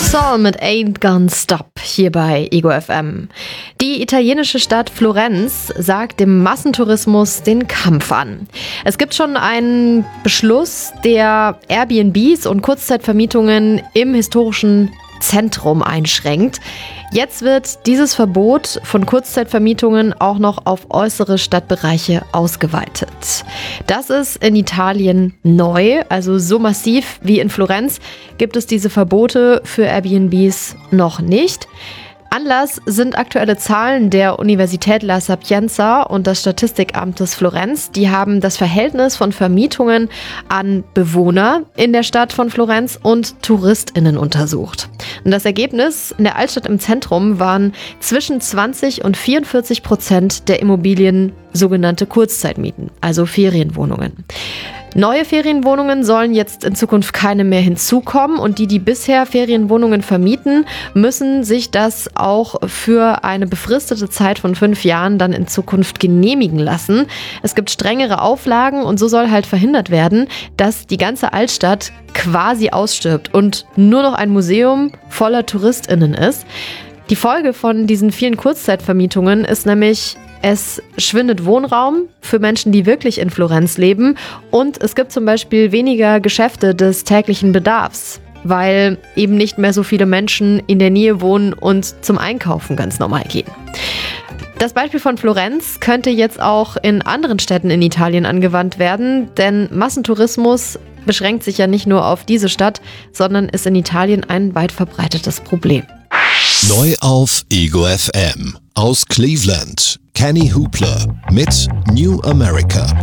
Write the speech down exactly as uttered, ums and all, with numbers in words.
Soul mit Ain't Gonna Stop hier bei Ego F M. Die italienische Stadt Florenz sagt dem Massentourismus den Kampf an. Es gibt schon einen Beschluss, der Airbnbs und Kurzzeitvermietungen im historischen Zentrum einschränkt. Jetzt wird dieses Verbot von Kurzzeitvermietungen auch noch auf äußere Stadtbereiche ausgeweitet. Das ist in Italien neu, also so massiv wie in Florenz gibt es diese Verbote für Airbnbs noch nicht. Anlass sind aktuelle Zahlen der Universität La Sapienza und des Statistikamtes Florenz. Die haben das Verhältnis von Vermietungen an Bewohner in der Stadt von Florenz und TouristInnen untersucht. Und das Ergebnis: in der Altstadt im Zentrum waren zwischen zwanzig und vierundvierzig Prozent der Immobilien sogenannte Kurzzeitmieten, also Ferienwohnungen. Neue Ferienwohnungen sollen jetzt in Zukunft keine mehr hinzukommen und die, die bisher Ferienwohnungen vermieten, müssen sich das auch für eine befristete Zeit von fünf Jahren dann in Zukunft genehmigen lassen. Es gibt strengere Auflagen und so soll halt verhindert werden, dass die ganze Altstadt quasi ausstirbt und nur noch ein Museum voller TouristInnen ist. Die Folge von diesen vielen Kurzzeitvermietungen ist nämlich: es schwindet Wohnraum für Menschen, die wirklich in Florenz leben, und es gibt zum Beispiel weniger Geschäfte des täglichen Bedarfs, weil eben nicht mehr so viele Menschen in der Nähe wohnen und zum Einkaufen ganz normal gehen. Das Beispiel von Florenz könnte jetzt auch in anderen Städten in Italien angewandt werden, denn Massentourismus beschränkt sich ja nicht nur auf diese Stadt, sondern ist in Italien ein weit verbreitetes Problem. Neu auf Ego F M. Aus Cleveland, Kenny Hoopla mit New America.